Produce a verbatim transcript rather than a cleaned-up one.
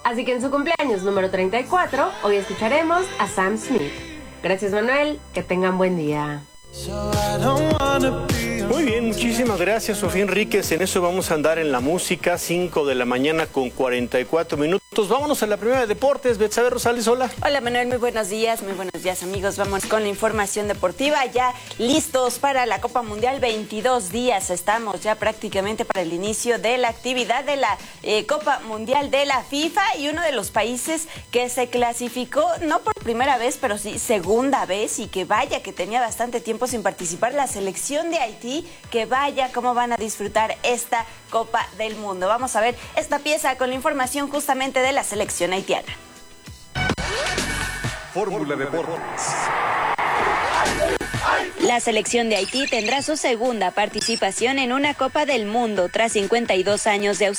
Así que en su cumpleaños número treinta y cuatro, hoy escucharemos a Sam Smith. Gracias, Manuel, que tengan buen día. Muy bien, muchísimas gracias, Sofía Enríquez. En eso vamos a andar en la música, cinco de la mañana con cuarenta y cuatro minutos. Vámonos a la primera de deportes. Betsabe Rosales, hola. Hola, Manuel, muy buenos días, muy buenos días, amigos. Vamos con la información deportiva, ya listos para la Copa Mundial. veintidós días estamos ya prácticamente para el inicio de la actividad de la eh, Copa Mundial de la FIFA, y uno de los países que se clasificó, no por primera vez, pero sí segunda vez, y que vaya que tenía bastante tiempo sin participar, la selección de Haití, que vaya cómo van a disfrutar esta Copa del Mundo. Vamos a ver esta pieza con la información justamente de la selección haitiana. Fórmula Deportes. La selección de Haití tendrá su segunda participación en una Copa del Mundo tras cincuenta y dos años de ausencia.